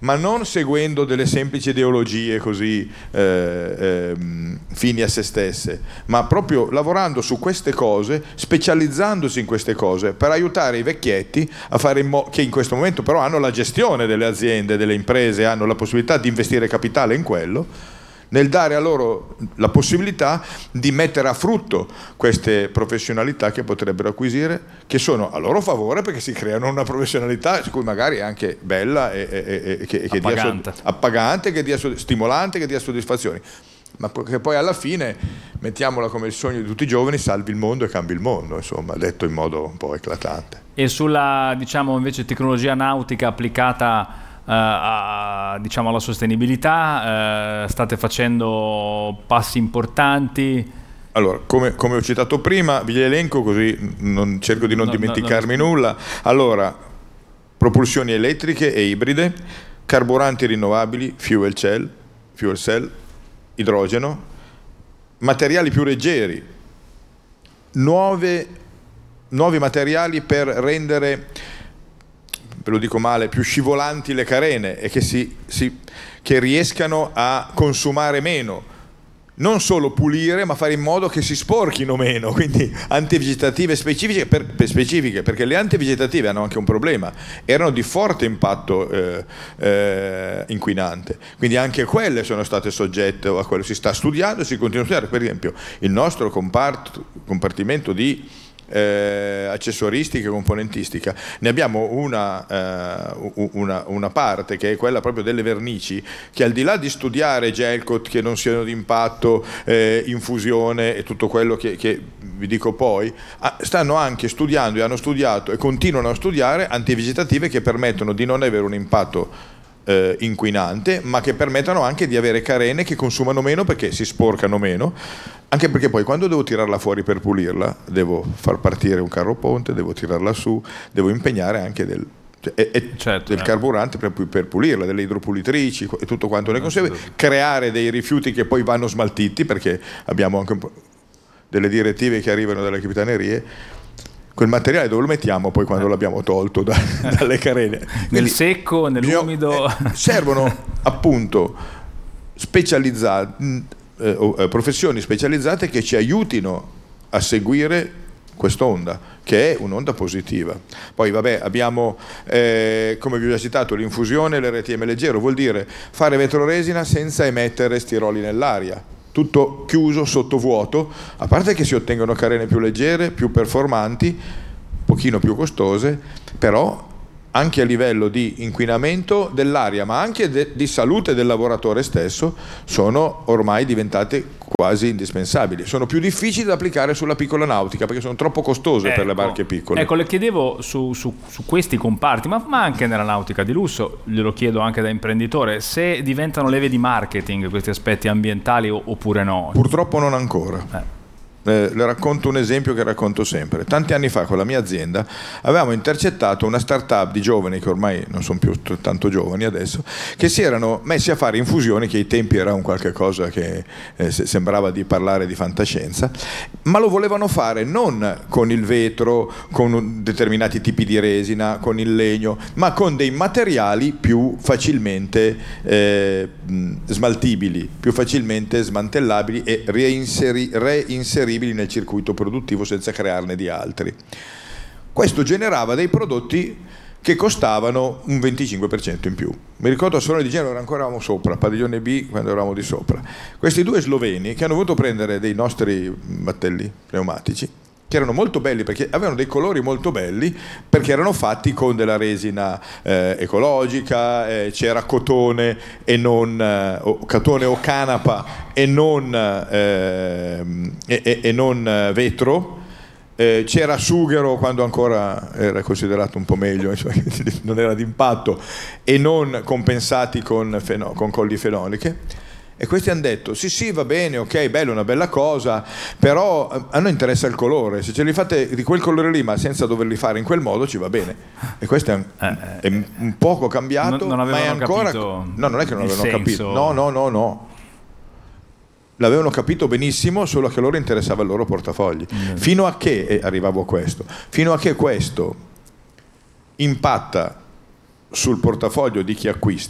ma non seguendo delle semplici ideologie così fini a se stesse, ma proprio lavorando su queste cose, specializzandosi in queste cose per aiutare i vecchietti a fare in modo che in questo momento però hanno la gestione delle aziende, delle imprese, hanno la possibilità di investire capitale in quello, nel dare a loro la possibilità di mettere a frutto queste professionalità che potrebbero acquisire, che sono a loro favore perché si creano una professionalità su cui magari è anche bella e che appagante, che dia stimolante, che dia soddisfazioni, ma che poi alla fine, mettiamola come il sogno di tutti i giovani, salvi il mondo e cambi il mondo, insomma, detto in modo un po' eclatante. E sulla, diciamo, invece tecnologia nautica applicata diciamo alla sostenibilità, state facendo passi importanti? Allora, come ho citato prima, vi elenco così cerco di non dimenticarmi nulla. Allora, propulsioni elettriche e ibride, carburanti rinnovabili, fuel cell, idrogeno, materiali più leggeri, nuovi materiali per rendere, ve lo dico male, più scivolanti le carene e che riescano a consumare meno, non solo pulire ma fare in modo che si sporchino meno, quindi antivegetative specifiche, perché le antivegetative hanno anche un problema, erano di forte impatto inquinante, quindi anche quelle sono state soggette a quello, si sta studiando, si continua a studiare. Per esempio il nostro compartimento di accessoristica e componentistica, ne abbiamo una parte che è quella proprio delle vernici, che al di là di studiare gel coat che non siano di impatto, infusione e tutto quello che vi dico poi, stanno anche studiando e hanno studiato e continuano a studiare antivegetative che permettono di non avere un impatto inquinante, ma che permettano anche di avere carene che consumano meno perché si sporcano meno, anche perché poi quando devo tirarla fuori per pulirla devo far partire un carro ponte, devo tirarla su, devo impegnare anche del carburante per pulirla, delle idropulitrici e tutto quanto ne consegue, creare dei rifiuti che poi vanno smaltiti, perché abbiamo anche delle direttive che arrivano dalle capitanerie. Quel materiale dove lo mettiamo poi quando l'abbiamo tolto dalle carene? Nel secco, nell'umido? Servono appunto professioni specializzate che ci aiutino a seguire quest'onda, che è un'onda positiva. Poi vabbè, abbiamo come vi ho già citato l'infusione e l'RTM leggero, vuol dire fare vetroresina senza emettere stiroli nell'aria, tutto chiuso, sottovuoto, a parte che si ottengono carene più leggere, più performanti, un pochino più costose, però anche a livello di inquinamento dell'aria, ma anche di salute del lavoratore stesso, sono ormai diventate quasi indispensabili. Sono più difficili da applicare sulla piccola nautica perché sono troppo costose per le barche piccole. Ecco, le chiedevo su questi comparti, ma anche nella nautica di lusso, glielo chiedo anche da imprenditore, se diventano leve di marketing questi aspetti ambientali oppure no. Purtroppo non ancora. Le racconto un esempio che racconto sempre. Tanti anni fa con la mia azienda avevamo intercettato una startup di giovani, che ormai non sono più tanto giovani adesso, che si erano messi a fare infusioni, che ai tempi era un qualche cosa che sembrava di parlare di fantascienza, ma lo volevano fare non con il vetro, con determinati tipi di resina, con il legno, ma con dei materiali più facilmente smaltibili, più facilmente smantellabili e reinseribili nel circuito produttivo senza crearne di altri. Questo generava dei prodotti che costavano un 25% in più. Mi ricordo a Solone di Genova, ancora eravamo sopra, Padiglione B, quando eravamo di sopra. Questi due sloveni che hanno voluto prendere dei nostri battelli pneumatici, che erano molto belli perché avevano dei colori molto belli, perché erano fatti con della resina ecologica, c'era cotone e non cotone o canapa e non vetro, c'era sughero quando ancora era considerato un po' meglio, cioè, non era d'impatto, e non compensati con colli fenoliche. E questi hanno detto sì va bene, ok, bello, una bella cosa, però a noi interessa il colore, se ce li fate di quel colore lì ma senza doverli fare in quel modo ci va bene. E questo è un poco cambiato, non ma è ancora capito. No, non è che non l'avevano capito, no, l'avevano capito benissimo, solo che a loro interessava il loro portafogli, fino a che arrivavo a questo, fino a che questo impatta sul portafoglio di chi acquista.